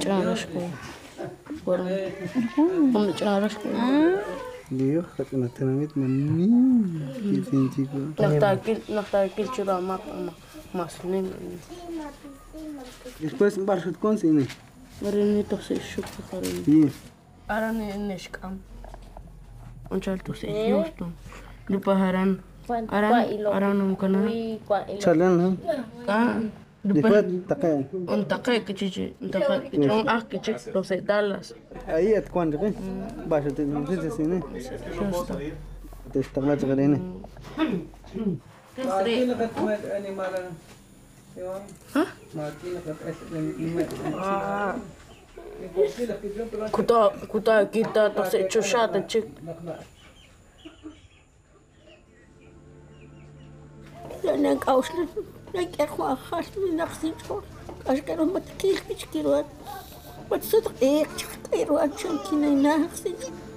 Charashko. Fueron. Como charashko. Dios, que no tenemos mami. Qué chico. Naktakil chura más lindo. Después barshut con cine. Marinito se shuka karin. Sí. Aran neshkam. Unchal to se justo. Lupa aran nunca na. Chalan, ¿no? Ah. Después taca. Un taque que chichi, un taque que un que chichi, los Dallas. Ahí at cuando que. Barshut no sé si ne. Justo. Te está la chagalene. Hah? Kuta kita to se chushata chik. لأنك أوصل لك أخوة خاص من نفسي شو أشكره متكيل بيشكيروات وتصدق إيه تشكيروات شنكين ناخسي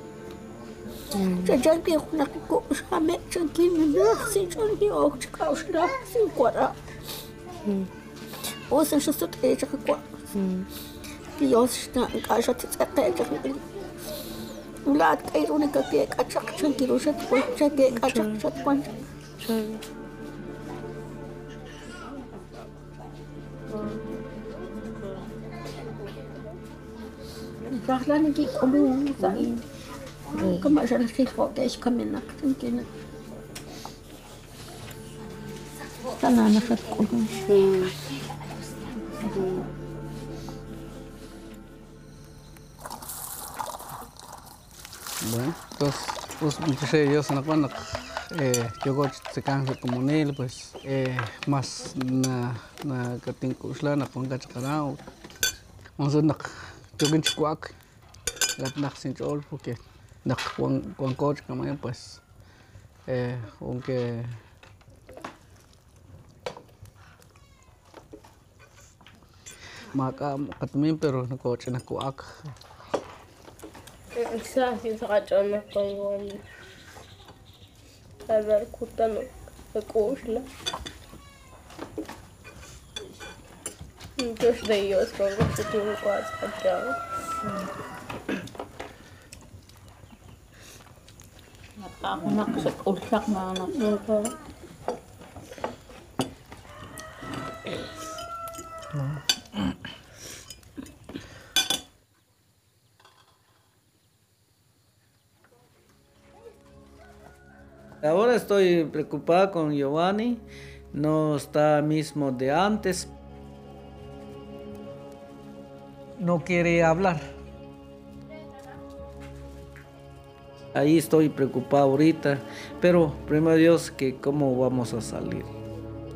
جاي بيخونك كوش همه شنكين ناخسي شون بيوك تكاوش ناخسي كورا وصل شو صدق إيه شكوا بيوس شنا كاشة تسقى شكوا ولا تكيروني كبيك أشك شنكيرو شتوان شكيك أشك شتوان Zahlan ki kulu sai. Kama jara ki fote ich kamen nak tinkin. Sana na fat kulu. Bueno, entonces, pues empecé yo en la cuando yo se cansa como él, pues más na kating kusla na pang kachakarao. Onzo nak jogin chikuak, lat nak sinchol porque nak kuang coach kamayan pues aunque maka katumin pero na coach na kuak. Exacto, sa kachana pangwan. Arar kutano, kusla. Dos de ellos con los que tuvo cuatro. Ako nakasag-ulsak na anak. Ahora estoy preocupada con Giovanni, no está mismo de antes. No quiere hablar. Ahí estoy preocupado ahorita, pero primero Dios que cómo vamos a salir.